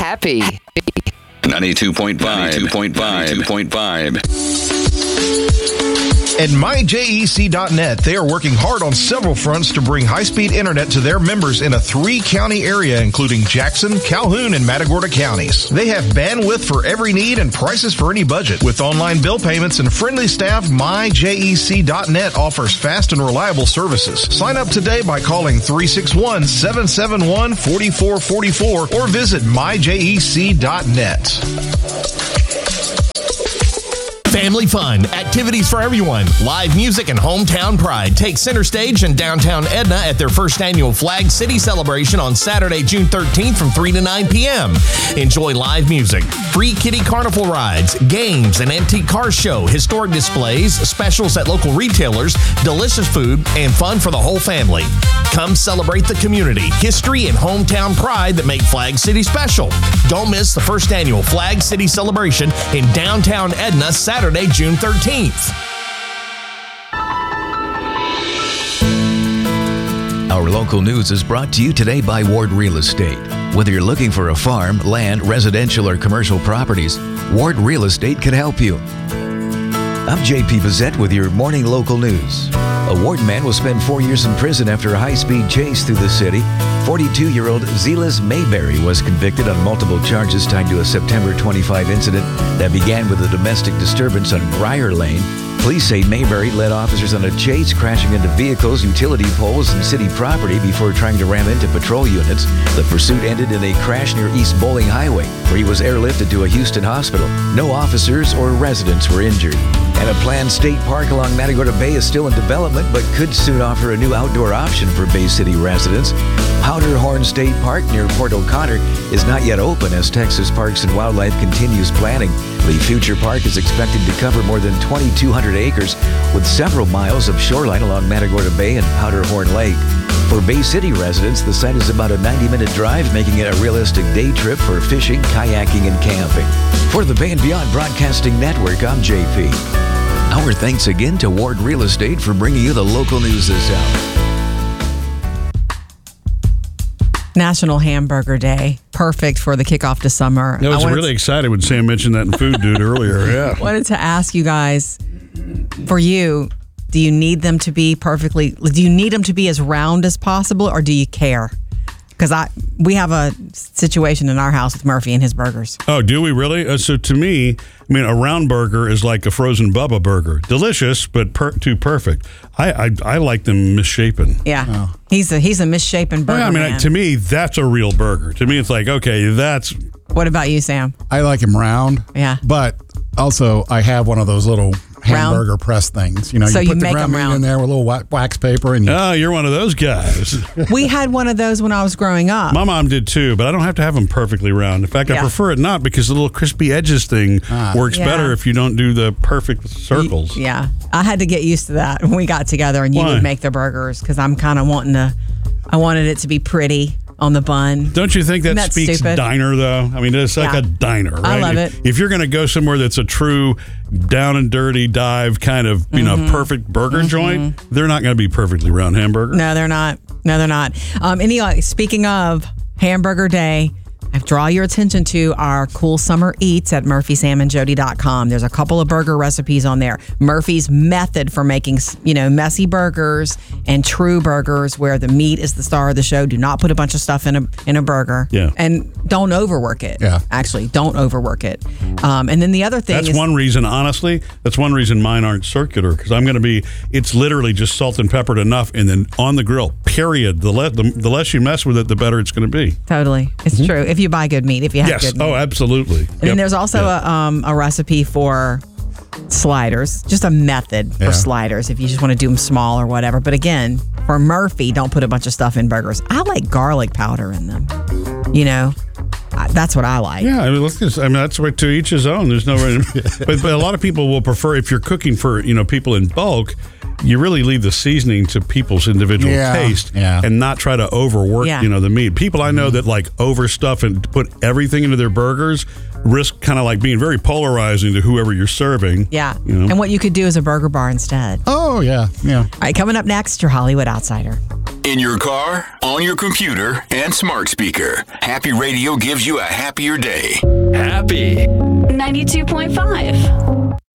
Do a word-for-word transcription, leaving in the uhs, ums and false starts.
happy. ninety-two point five. ninety-two point five. ninety-two point five. At my J E C dot net, they are working hard on several fronts to bring high-speed internet to their members in a three-county area, including Jackson, Calhoun, and Matagorda counties. They have bandwidth for every need and prices for any budget. With online bill payments and friendly staff, my J E C dot net offers fast and reliable services. Sign up today by calling three six one, seven seven one, four four four four or visit my J E C dot net. Family fun, activities for everyone, live music, and hometown pride take center stage in downtown Edna at their first annual Flag City celebration on Saturday, June thirteenth from three to nine p.m. Enjoy live music, free kiddie carnival rides, games, an antique car show, historic displays, specials at local retailers, delicious food, and fun for the whole family. Come celebrate the community, history, and hometown pride that make Flag City special. Don't miss the first annual Flag City celebration in downtown Edna Saturday, June thirteenth. Our local news is brought to you today by Ward Real Estate. Whether you're looking for a farm, land, residential, or commercial properties, Ward Real Estate can help you. I'm J P Bissett with your morning local news. A Ward man will spend four years in prison after a high-speed chase through the city. forty-two-year-old Zelas Mayberry was convicted on multiple charges tied to a September twenty-fifth incident that began with a domestic disturbance on Briar Lane. Police say Mayberry led officers on a chase, crashing into vehicles, utility poles, and city property before trying to ram into patrol units. The pursuit ended in a crash near East Bowling Highway, where he was airlifted to a Houston hospital. No officers or residents were injured. And a planned state park along Matagorda Bay is still in development, but could soon offer a new outdoor option for Bay City residents. Powderhorn State Park near Port O'Connor is not yet open as Texas Parks and Wildlife continues planning. The future park is expected to cover more than twenty-two hundred acres with several miles of shoreline along Matagorda Bay and Powderhorn Lake. For Bay City residents, the site is about a ninety-minute drive, making it a realistic day trip for fishing, kayaking, and camping. For the Bay and Beyond Broadcasting Network, I'm J P. Our thanks again to Ward Real Estate for bringing you the local news this hour. National Hamburger Day. Perfect for the kickoff to summer. I was I really to, excited when Sam mentioned that in Food Dude earlier. Yeah. I wanted to ask you guys, for you, do you need them to be perfectly, do you need them to be as round as possible, or do you care? Because I we have a situation in our house with Murphy and his burgers. Oh, do we really? Uh, so to me, I mean, a round burger is like a frozen Bubba burger. Delicious, but per- too perfect. I, I I like them misshapen. Yeah. Oh. He's a he's a misshapen burger. Well, I mean, man. like, to me, that's a real burger. To me, it's like, okay, that's... What about you, Sam? I like him round. Yeah. But also, I have one of those little hamburger round? press things. You know, so you put you the make ground them meat round. in there with a little wa- wax paper. And you, Oh, you're one of those guys. We had one of those when I was growing up. My mom did too, but I don't have to have them perfectly round. In fact, I Yeah. prefer it not, because the little crispy edges thing Ah. works Yeah. better if you don't do the perfect circles. Yeah. I had to get used to that when we got together and you Why? would make the burgers, because I'm kind of wanting to, I wanted it to be pretty on the bun. Don't you think that Isn't that speaks stupid? diner, though? I mean, it's like Yeah. a diner, right? I love if, it. If you're going to go somewhere that's a true down and dirty dive kind of, you Mm-hmm. know, perfect burger joint, they're not going to be perfectly round hamburger. No, they're not. No, they're not. Um, anyway, speaking of Hamburger Day, I draw your attention to our cool summer eats at murphy sam and jody dot com. There's a couple of burger recipes on there. Murphy's method for making, you know, messy burgers and true burgers where the meat is the star of the show. Do not put a bunch of stuff in a in a burger. Yeah. And don't overwork it. Yeah. Actually, don't overwork it. Um, and then the other thing That's is one reason, honestly, that's one reason mine aren't circular, because I'm going to be, it's literally just salt and peppered enough and then on the grill, period. The, le- the, the less you mess with it, the better it's going to be. totally. It's true. If you buy good meat, if you have Yes. good meat. Oh, absolutely. And then there's also a, um, a recipe for sliders, just a method for Yeah. sliders if you just want to do them small or whatever. But again, for Murphy, don't put a bunch of stuff in burgers. I like garlic powder in them. You know, I, that's what I like. Yeah, I mean, let's just, I mean, that's what, to each his own. There's no, but, but a lot of people will prefer, if you're cooking for, you know, people in bulk, you really leave the seasoning to people's individual Yeah, taste yeah. and not try to overwork, Yeah. you know, the meat. People I know that like overstuff and put everything into their burgers risk kind of like being very polarizing to whoever you're serving. Yeah. You know? And what you could do is a burger bar instead. oh, yeah, yeah. All right, coming up next, your Hollywood Outsider. In your car, on your computer, and smart speaker, Happy Radio gives you a happier day. Happy ninety-two point five.